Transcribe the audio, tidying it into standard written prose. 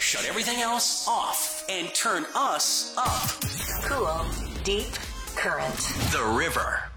shut everything else off and turn us up. Cool, deep current. The River.